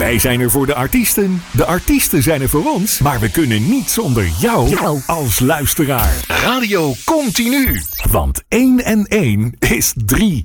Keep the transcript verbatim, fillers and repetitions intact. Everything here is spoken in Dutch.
Wij zijn er voor de artiesten, de artiesten zijn er voor ons, maar we kunnen niet zonder jou als luisteraar. Radio Continu, want één en één is drie.